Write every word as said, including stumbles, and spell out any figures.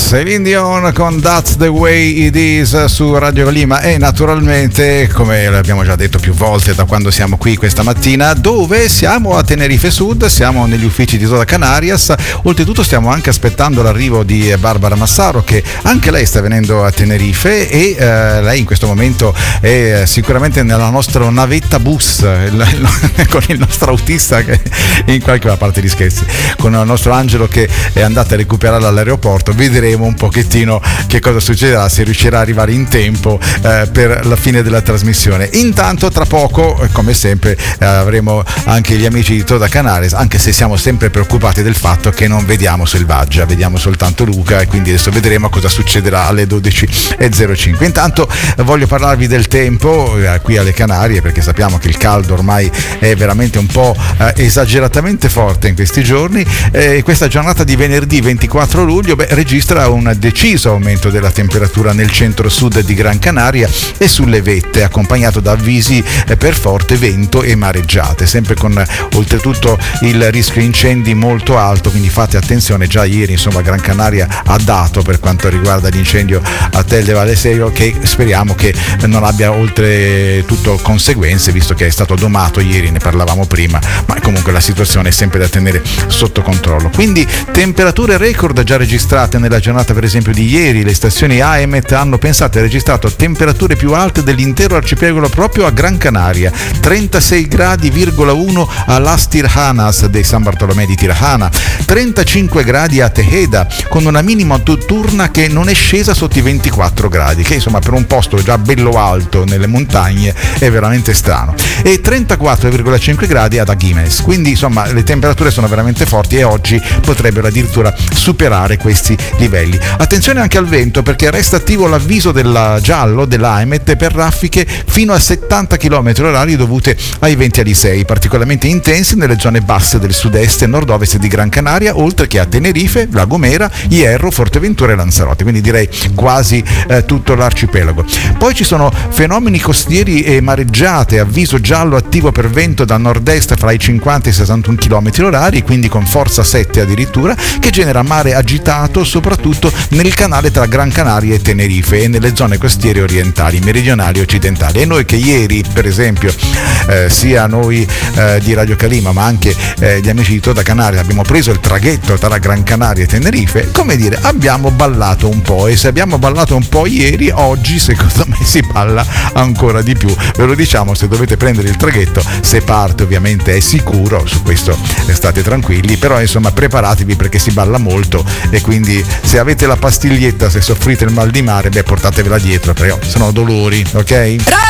Celine Dion con That's the Way It Is su Radio Lima e naturalmente, come l'abbiamo già detto più volte da quando siamo qui questa mattina, dove siamo a Tenerife Sud, siamo negli uffici di Toda Canarias. Oltretutto stiamo anche aspettando l'arrivo di Barbara Massaro, che anche lei sta venendo a Tenerife e eh, lei in questo momento è sicuramente nella nostra navetta bus il, il, con il nostro autista che in qualche parte di scherzi, con il nostro Angelo che è andato a recuperarla all'aeroporto. Vedremo un pochettino che cosa succederà, se riuscirà ad arrivare in tempo eh, per la fine della trasmissione. Intanto tra poco, come sempre, eh, avremo anche gli amici di Toda Canarias, anche se siamo sempre preoccupati del fatto che non vediamo Selvaggia, vediamo soltanto Luca, e quindi adesso vedremo cosa succederà alle dodici e zero cinque. Intanto eh, voglio parlarvi del tempo eh, qui alle Canarie, perché sappiamo che il caldo ormai è veramente un po' eh, esageratamente forte in questi giorni. Eh, questa giornata di venerdì ventiquattro luglio beh, registra un deciso aumento della temperatura nel centro-sud di Gran Canaria e sulle vette, accompagnato da avvisi eh, per forte vento e mareggiate, sempre con eh, oltretutto il rischio incendi molto alto, quindi fate attenzione. Già ieri insomma Gran Canaria ha dato per quanto riguarda l'incendio a Tel de Valleserio, che speriamo che non abbia oltre tutto conseguenze, visto che è stato domato ieri, ne parlavamo prima, ma comunque la situazione è sempre da tenere sotto controllo. Quindi temperature record già registrate nella giornata per esempio di ieri. Le stazioni A M E T hanno pensato e registrato temperature più alte dell'intero arcipelago proprio a Gran Canaria: trentasei gradi virgola uno a Las Tirhanas de San Bartolomé di Tirana, trentacinque gradi a Tejeda, con una minima notturna che non è scesa sotto i ventiquattro gradi, che insomma per un posto già bello alto nelle montagne è veramente strano, e trentaquattro virgola cinque gradi ad Agüimes. Quindi insomma le temperature sono veramente forti e oggi potrebbero addirittura superare questi livelli. Attenzione anche al vento, perché resta attivo l'avviso della giallo dell'A M E T per raffiche fino a settanta chilometri orari dovute ai venti alisei particolarmente intensi nelle zone basse del sud-est e nord-ovest di Gran Canaria, oltre che a Tenerife, La Gomera, Hierro, Forteventura e Lanzarote, quindi direi quasi eh, tutto l'arcipelago. Poi ci sono fenomeni costieri e mareggiate, avviso giallo attivo per vento da nord-est fra i cinquanta e i sessantuno chilometri orari, quindi con forza sette addirittura, che genera mare agitato soprattutto nel canale tra Gran Canaria e Tenerife e nelle zone costiere orientali, meridionali e occidentali. E noi che ieri per esempio eh, sia noi eh, di Radio Calima ma anche eh, gli amici di Toda Canarias abbiamo preso il traghetto tra Gran Canaria e Tenerife, come dire, abbiamo ballato un po', e se abbiamo ballato un po' ieri, oggi secondo me si balla ancora di più. Ve lo diciamo, se dovete prendere il traghetto, se parte ovviamente è sicuro, su questo state tranquilli, però insomma preparatevi perché si balla molto, e quindi se avete la pastiglietta, se soffrite il mal di mare, beh portatevela dietro, perché sono dolori, ok?